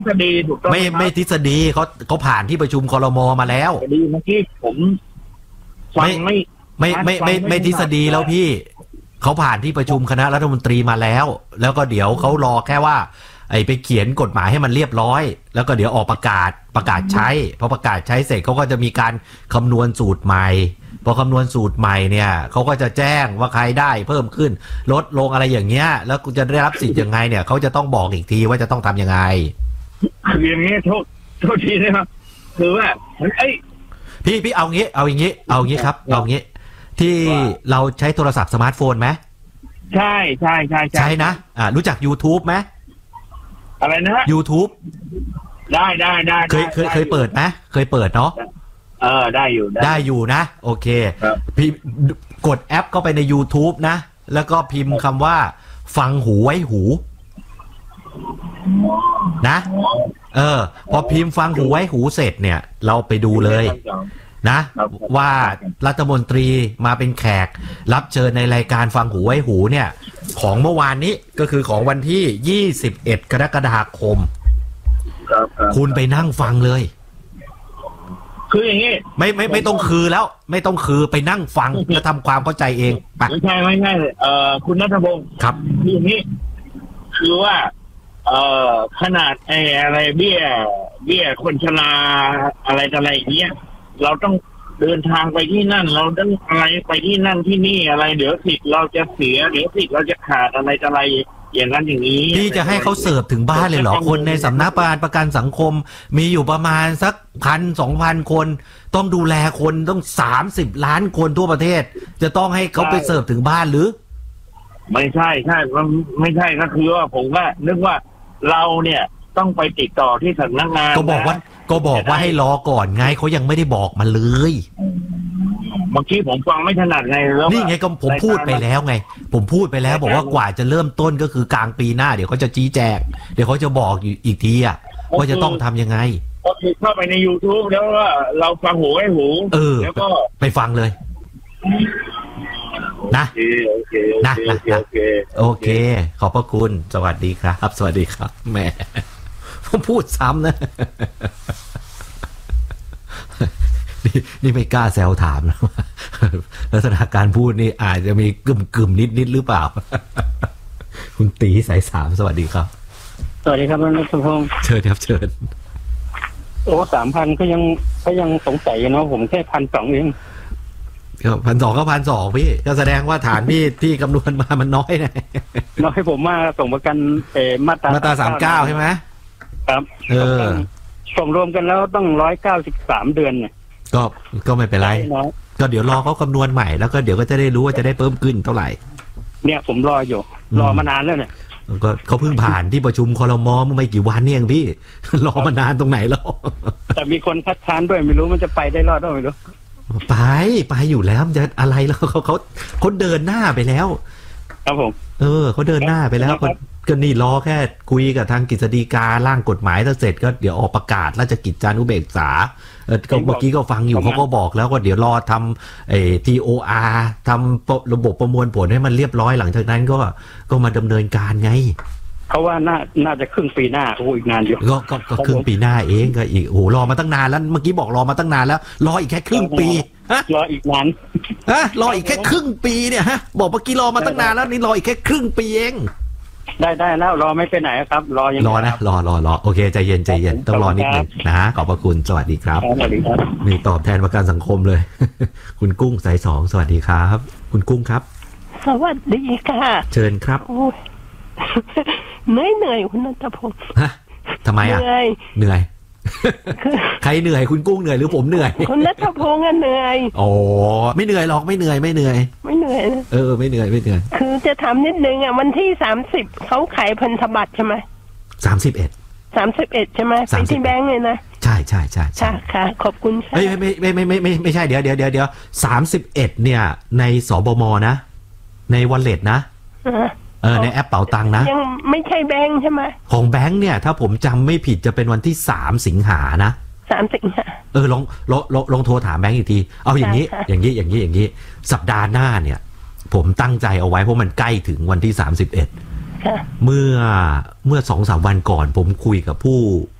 ทฤษฎีถูกต้องไม่ทฤษฎีเขาผ่านที่ประชุมครม.มาแล้วทฤษฎีเมื่อกี้ผมฟังไม่ทฤษฎีแล้วพี่เขาผ่านที่ประชุมคณะรัฐมนตรีมาแล้วก็เดี๋ยวเขารอแค่ว่าไปเขียนกฎหมายให้มันเรียบร้อยแล้วก็เดี๋ยวออกประกาศใช้พอประกาศใช้เสร็จเขาก็จะมีการคำนวณสูตรใหม่พอคำนวณสูตรใหม่เนี่ยเขาก็จะแจ้งว่าใครได้เพิ่มขึ้นลดลงอะไรอย่างเงี้ยแล้วคุณจะได้รับสิทธิ์ยังไงเนี่ยเขาจะต้องบอกอีกทีว่าจะต้องทำยังไงคืออย่างนี้โทษทีนะครับคือว่าพี่เอางี้ครับเอางี้ที่เราใช้โทรศัพท์สมาร์ทโฟนไหมใช่ใช่นะรู้จัก YouTube ไหมอะไรนะฮะ YouTube ได้เคยเปิดไหมเคยเปิดเนาะได้อยู่นะโอเคพี่กดแอปเข้าไปใน YouTube นะแล้วก็พิมพ์คำว่าฟังหูไว้หูนะพอพิมพ์ฟังหูไว้หูเสร็จเนี่ยเราไปดูเลยนะว่ารัฐมนตรีมาเป็นแขกรับเชิญในรายการฟังหูไว้หูเนี่ยของเมื่อวานนี้ก็คือของวันที่21กรกฎาคมคุณไปนั่งฟังเลยคืออย่างนี้ไม่ต้องคือแล้วไม่ต้องคือไปนั่งฟังแล้วทำความเข้าใจเองไม่ใช่คุณณัฐพงศ์ครับอย่างนี้คือว่าขนาดอะไรเบี้ยคนชราอะไรอย่างเงี้ยเราต้องเดินทางไปที่นั่นเราต้องอะไรไปที่นั่นที่นี่อะไรเดี๋ยวสิทธิ์เราจะเสียเดี๋ยวสิทธิ์เราจะขาดอะไรอย่างนั้นอย่างนี้ที่จะให้เขาเสิร์ฟถึงบ้านเลยเหรอคนในสำนักประกันสังคมมีอยู่ประมาณสัก1,000-2,000 คนต้องดูแลคนต้อง30 ล้านคนทั่วประเทศจะต้องให้เขาไปเสิร์ฟถึงบ้านหรือไม่ใช่มันไม่ใช่ก็คือว่าผมก็นึกว่าเราเนี่ยต้องไปติดต่อที่สำนักงานก็บอกว่าให้รอก่อนไงเขายังไม่ได้บอกมาเลยเมื่อกี้ผมฟังไม่ถนัดไงแล้วนี่ไงก็ผมพูดไปแล้วไงผมพูดไปแล้วบอกว่ากว่าจะเริ่มต้นก็คือกลางปีหน้าเดี๋ยวเขาจะชี้แจงเดี๋ยวเขาจะบอกอีกทีว่าจะต้องทำยังไงก็คือเข้าไปใน YouTube แล้วว่าเราฟังหูให้หูแล้วก็ไปฟังเลยนะโอเคขอบพระคุณสวัสดีครับสวัสดีครับแหมผมพูดซ้ำนะนี่ไม่กล้าแซวถามนะลักษณะการพูดนี่อาจจะมีกึ่มนิดหรือเปล่าคุณตีสาย3สวัสดีครับสวัสดีครับนัทพงศ์เชิญครับเชิญโอ้ 3,000 ก็ยังสงสัยเนาะผมแค่1,200เอง 1,200ก็1,200พี่ก็แสดงว่าฐานพี่คำนวณมามันน้อยนะน้อยผมมาส่งประกันมาตรา39ใช่ไหมครับส่งรวมกันแล้วต้อง193 เดือนเนี่ยก็ไม่เป็นไรก็เดี๋ยวรอเขาคำนวณใหม่แล้วก็เดี๋ยวก็จะได้รู้ว่าจะได้เพิ่มขึ้นเท่าไหร่เนี่ยผมรออยู่รอมานานแล้วเนี่ยก็เขาเพิ่งผ่านที่ประชุมครม.เมื่อไม่กี่วันนี่เองพี่รอมานานตรงไหนแล้วแต่มีคนคัดค้านด้วยไม่รู้มันจะไปได้รอดหรือไม่รู้ไปอยู่แล้วจะอะไรแล้วเขาเดินหน้าไปแล้วครับผมเขาเดินหน้าไปแล้วก็นี่รอแค่คุยกับทางกฤษฎีการ่างกฎหมายถ้าเสร็จก็เดี๋ยวออกประกาศราชกิจจานุเบกษาก็เมื่อกี้ก็ฟังอยู่เขาก็บอกแล้วว่าเดี๋ยวรอทำTOR ทำระบบประมวลผลให้มันเรียบร้อยหลังจากนั้นก็มาดำเนินการไงเขาว่าน่าจะครึ่งปีหน้าอีกนานอยู่ก็ครึ่งปีหน้าเองก็อีกรอมาตั้งนานแล้วเมื่อกี้บอกรอมาตั้งนานแล้วรออีกแค่ครึ่งปีรออีกนานรออีกแค่ครึ่งปีเนี่ยบอกเมื่อกี้รอมาตั้งนานแล้วนี่รออีกแค่ครึ่งปีเองได้แล้วรอไม่ไปไหนครับรอยังรอนะรอโอเคใจเย็นต้องรอนิดนึงนะขอบพระคุณสวัสดีครับสวัสดีครับมีตอบแทนประกันสังคมเลยคุณกุ้งสาย2สวัสดีครับคุณกุ้งครับสวัสดีค่ะเชิญครับเหนื่อยคุณณัฐพงศ์ทำไมเหนื่อยใครเหนื่อยคุณกุ้งเหนื่อยหรือผมเหนื่อยคุณณัฐพงศ์เหนื่อยโอ้ไม่เหนื่อยหรอกไม่เหนื่อยนะไม่เหนื่อยไม่เหนื่อยคือจะทำนิดนึงวันที่30เขาขายพันธบัตรใช่ไหม31ใช่ไหมไปที่แบงก์เลยนะใช่ค่ะขอบคุณค่ะไม่ใช่เดี๋ยว31เนี่ยในสบมนะในวอลเล็ตนะในแอปเป๋าตังค์นะยังไม่ใช่แบงค์ใช่ไหมของแบงค์เนี่ยถ้าผมจำไม่ผิดจะเป็นวันที่3 สิงหานะ 3 สิงหาลองโทรถามแบงค์อีกทีเอาอย่างนี้สัปดาห์หน้าเนี่ยผมตั้งใจเอาไว้เพราะมันใกล้ถึงวันที่31 ค่ะเมื่อ2-3 วันก่อนผมคุยกับ